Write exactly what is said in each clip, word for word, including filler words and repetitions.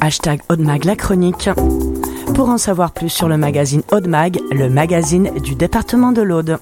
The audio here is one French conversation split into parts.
hashtag Aude-Mag la chronique. Pour en savoir plus sur le magazine Aude-Mag, le magazine du département de l'Aude.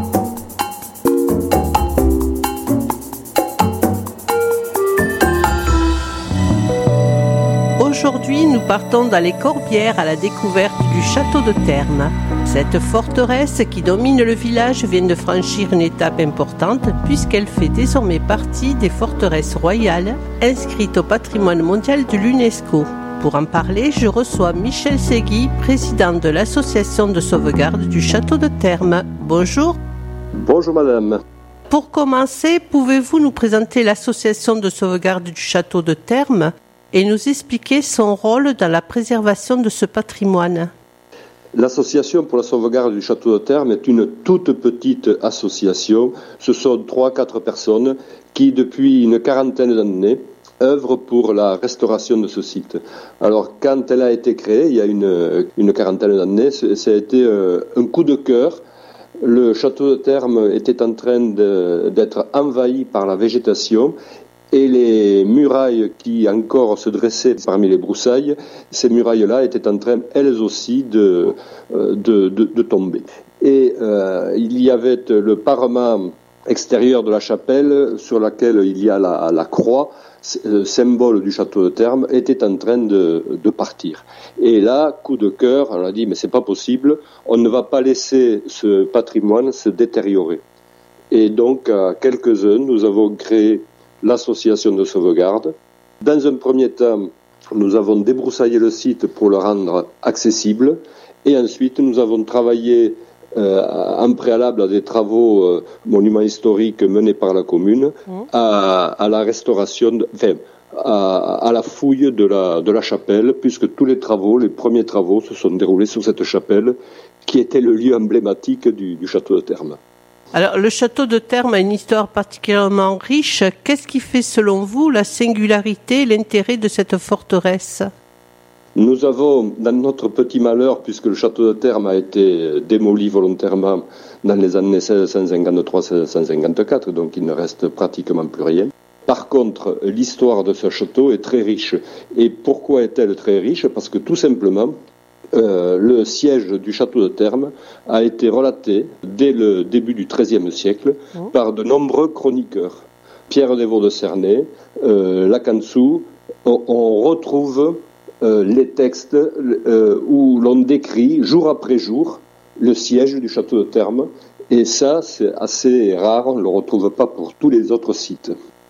Aujourd'hui, nous partons dans les Corbières à la découverte du château de Termes. Cette forteresse qui domine le village vient de franchir une étape importante puisqu'elle fait désormais partie des forteresses royales inscrites au patrimoine mondial de l'UNESCO. Pour en parler, je reçois Michel Segui, président de l'association de sauvegarde du château de Termes. Bonjour. Bonjour madame. Pour commencer, pouvez-vous nous présenter l'association de sauvegarde du château de Termes et nous expliquer son rôle dans la préservation de ce patrimoine? L'Association pour la sauvegarde du château de Termes est une toute petite association. Ce sont trois à quatre personnes qui, depuis une quarantaine d'années, œuvrent pour la restauration de ce site. Alors, quand elle a été créée, il y a une, une quarantaine d'années, ça a été un coup de cœur. Le château de Termes était en train de, d'être envahi par la végétation. Et les murailles qui encore se dressaient parmi les broussailles, ces murailles-là étaient en train, elles aussi, de, de, de, de tomber. Et euh, il y avait le parement extérieur de la chapelle sur laquelle il y a la, la croix, symbole du château de Termes, était en train de, de partir. Et là, coup de cœur, on a dit, mais c'est pas possible, on ne va pas laisser ce patrimoine se détériorer. Et donc, à quelques-uns, nous avons créé l'association de sauvegarde. Dans un premier temps, nous avons débroussaillé le site pour le rendre accessible et ensuite nous avons travaillé euh, en préalable à des travaux euh, monuments historiques menés par la commune à, à la restauration, de, enfin à, à la fouille de la, de la chapelle, puisque tous les travaux, les premiers travaux se sont déroulés sur cette chapelle qui était le lieu emblématique du, du château de Termes. Alors, le château de Termes a une histoire particulièrement riche. Qu'est-ce qui fait, selon vous, la singularité et l'intérêt de cette forteresse? Nous avons, dans notre petit malheur, puisque le château de Termes a été démoli volontairement dans les années seize cent cinquante-trois seize cent cinquante-quatre, donc il ne reste pratiquement plus rien. Par contre, l'histoire de ce château est très riche. Et pourquoi est-elle très riche? Parce que tout simplement, Euh, le siège du château de Termes a été relaté dès le début du treizième siècle oh. par de nombreux chroniqueurs. Pierre Desvaux de Cernay, euh, Lacansou, on, on retrouve euh, les textes euh, où l'on décrit jour après jour le siège du château de Termes, et ça c'est assez rare, on ne le retrouve pas pour tous les autres sites.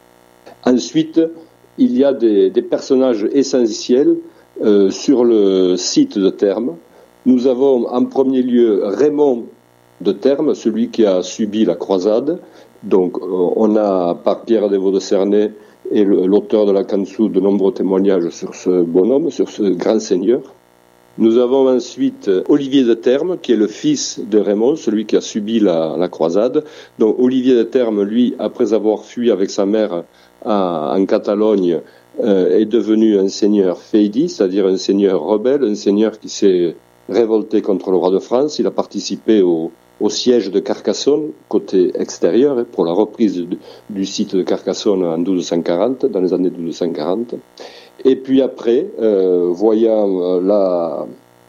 Ensuite, il y a des, des personnages essentiels Euh, sur le site de Termes. Nous avons en premier lieu Raymond de Termes, celui qui a subi la croisade. Donc euh, on a par Pierre Desvaux de Cernay et le, l'auteur de Lacansou de nombreux témoignages sur ce bonhomme, sur ce grand seigneur. Nous avons ensuite Olivier de Termes, qui est le fils de Raymond, celui qui a subi la, la croisade. Donc Olivier de Termes, lui, après avoir fui avec sa mère à, en Catalogne, Euh, est devenu un seigneur feidi, c'est-à-dire un seigneur rebelle, un seigneur qui s'est révolté contre le roi de France. Il a participé au, au siège de Carcassonne, côté extérieur, pour la reprise de, du site de Carcassonne en douze cent quarante, dans les années douze cent quarante. Et puis après, euh, voyant la,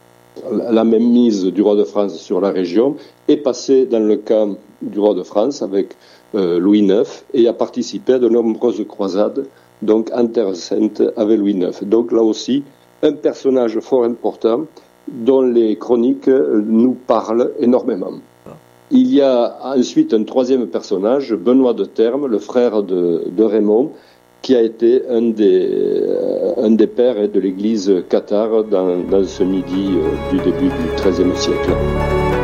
la même mise du roi de France sur la région, est passé dans le camp du roi de France avec euh, Louis neuf et a participé à de nombreuses croisades, donc en Terre Sainte avec Louis neuf. Donc là aussi, un personnage fort important dont les chroniques nous parlent énormément. Il y a ensuite un troisième personnage, Benoît de Termes, le frère de, de Raymond, qui a été un des, un des pères de l'église cathare dans, dans ce midi du début du treizième siècle.